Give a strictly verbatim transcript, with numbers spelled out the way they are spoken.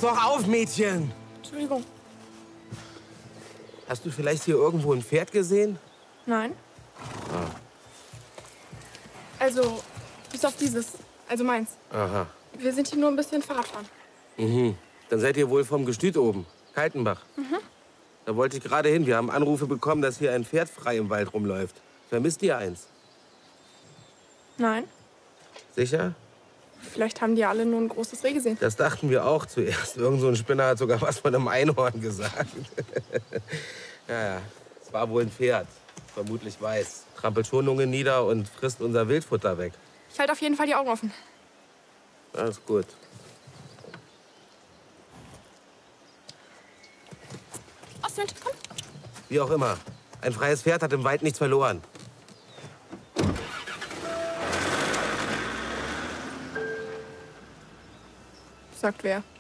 doch auf, Mädchen! Entschuldigung. Hast du vielleicht hier irgendwo ein Pferd gesehen? Nein. Ah. Also, bis auf dieses. Also meins. Aha. Wir sind hier nur ein bisschen Fahrradfahren. Mhm. Dann seid ihr wohl vom Gestüt oben. Kaltenbach. Mhm. Da wollte ich gerade hin. Wir haben Anrufe bekommen, dass hier ein Pferd frei im Wald rumläuft. Vermisst ihr eins? Nein. Sicher? Vielleicht haben die alle nur ein großes Reh gesehen. Das dachten wir auch zuerst. Irgend so ein Spinner hat sogar was von einem Einhorn gesagt. Ja, ja. Es war wohl ein Pferd. Vermutlich weiß. Trampelt Schonungen nieder und frisst unser Wildfutter weg. Ich halte auf jeden Fall die Augen offen. Alles gut. Ostwind, komm. Wie auch immer. Ein freies Pferd hat im Wald nichts verloren. Sagt wer?